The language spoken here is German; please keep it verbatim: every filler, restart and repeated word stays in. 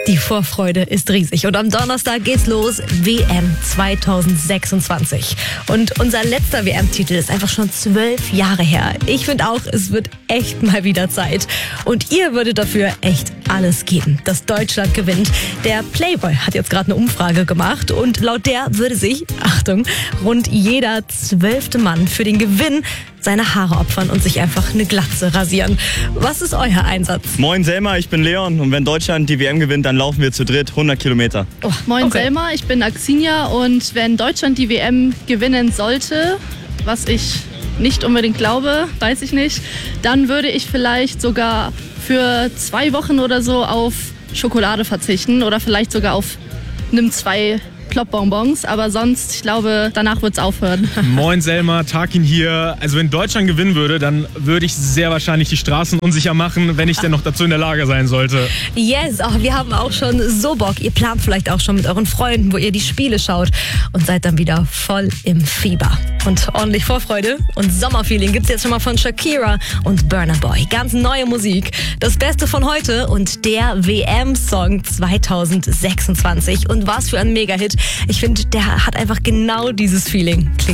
Die Vorfreude ist riesig und am Donnerstag geht's los, W M zwanzig sechsundzwanzig. Und unser letzter W M-Titel ist einfach schon zwölf Jahre her. Ich finde auch, es wird echt mal wieder Zeit. Und ihr würdet dafür echt alles geben, dass Deutschland gewinnt. Der Playboy hat jetzt gerade eine Umfrage gemacht und laut der würde sich, Achtung, rund jeder zwölfte Mann für den Gewinn seine Haare opfern und sich einfach eine Glatze rasieren. Was ist euer Einsatz? Moin Selma, ich bin Leon und wenn Deutschland die W M gewinnt, dann laufen wir zu dritt hundert Kilometer. Oh, Moin okay. Selma, ich bin Axinia und wenn Deutschland die W M gewinnen sollte, was ich nicht unbedingt glaube, weiß ich nicht, dann würde ich vielleicht sogar für zwei Wochen oder so auf Schokolade verzichten oder vielleicht sogar auf nimm zwei Plop-Bonbons, aber sonst, ich glaube, danach wird es aufhören. Moin Selma, Tarkin hier. Also wenn Deutschland gewinnen würde, dann würde ich sehr wahrscheinlich die Straßen unsicher machen, wenn ich denn noch dazu in der Lage sein sollte. Yes, oh, wir haben auch schon so Bock. Ihr plant vielleicht auch schon mit euren Freunden, wo ihr die Spiele schaut und seid dann wieder voll im Fieber. Und ordentlich Vorfreude und Sommerfeeling gibt's jetzt schon mal von Shakira und Burna Boy. Ganz neue Musik. Das Beste von heute und der W M-Song zwanzig sechsundzwanzig. Und was für ein Mega-Hit. Ich finde, der hat einfach genau dieses Feeling. Klingt